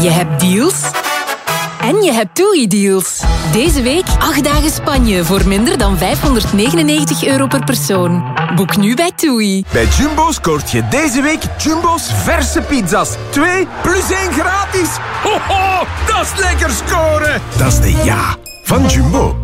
Je hebt deals en je hebt TUI-deals. Deze week 8 dagen Spanje voor minder dan €599 per persoon. Boek nu bij TUI. Bij Jumbo scoort je deze week Jumbo's verse pizza's. 2 plus 1 gratis. Ho, ho, dat is lekker scoren. Dat is de ja van Jumbo.